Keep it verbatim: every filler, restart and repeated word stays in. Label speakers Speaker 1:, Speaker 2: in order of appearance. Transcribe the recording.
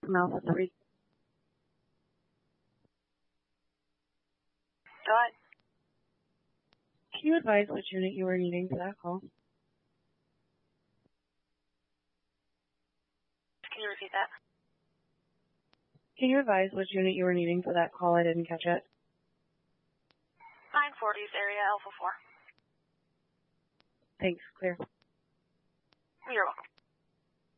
Speaker 1: Alpha three.
Speaker 2: Go ahead.
Speaker 1: Can you advise which unit you were needing for that call?
Speaker 2: Can you repeat that?
Speaker 1: Can you advise which unit you were needing for that call? I didn't catch it.
Speaker 2: nine forties area, Alpha four.
Speaker 1: Thanks, clear.
Speaker 2: You're welcome.